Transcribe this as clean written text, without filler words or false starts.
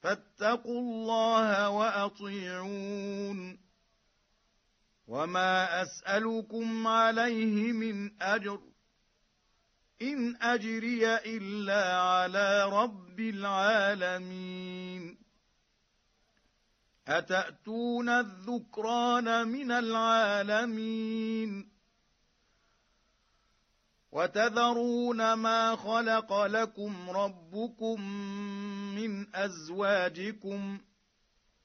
فاتقوا الله وأطيعون. وما أسألكم عليه من أجر، إن أجري إلا على رب العالمين. أتأتون الذكران من العالمين وتذرون ما خلق لكم ربكم من أزواجكم،